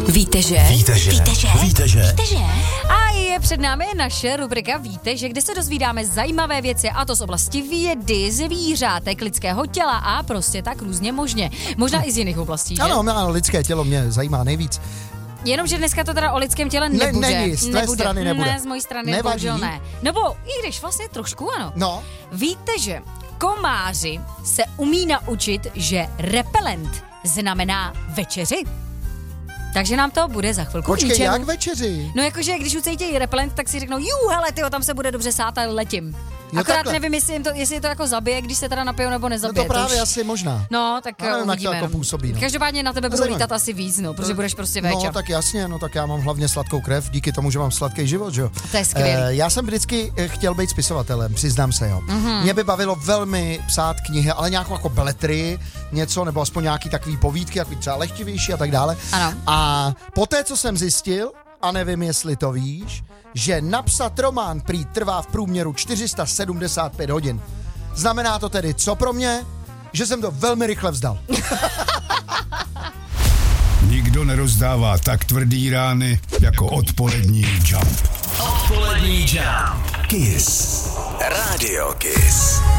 Víte, že? A je před námi naše rubrika Víte, že kde se dozvídáme zajímavé věci, a to z oblasti vědy, zvířátek, lidského těla a prostě tak různě možně. Možná i z jiných oblastí, že? Ano, lidské tělo mě zajímá nejvíc. Jenomže dneska to teda o lidském těle nebude. Není, z tvé strany nebude. Ne, z mojí strany nevadí. bohužel ne. Nebo i když vlastně trošku ano. No. Víte, že komáři se umí naučit, že repelent znamená večeři? Takže nám to bude za chvilku. Počkej, jak večeři? No jakože, když ucítějí repelent, tak si řeknou, hele, tyjo, tam se bude dobře sát a letím. No akorát takhle. nevím, jestli je to jako zabije, když se teda napijou nebo nezabije. No to právě už... asi možná. No, tak nevím, uvidíme. jak to jako působí, no. Každopádně na tebe budou lítat asi víc, no, protože budeš prostě véča. No tak jasně, no tak já mám hlavně sladkou krev, díky tomu, že mám sladký život, že jo. To je skvělý. Já jsem vždycky chtěl být spisovatelem, přiznám se, jo. Mhm. Mě by bavilo velmi psát knihy, ale nějakou jako beletrii, něco, nebo aspoň nějaký takový povídky, jako třeba lehtivější a tak dále. Ano. A poté, co jsem zjistil, a nevím, jestli to víš, že napsat román prý trvá v průměru 475 hodin. Znamená to tedy co pro mě? Že jsem to velmi rychle vzdal. Nikdo nerozdává tak tvrdý rány jako odpolední Jump. Odpolední Jump. Kiss. Radio Kiss.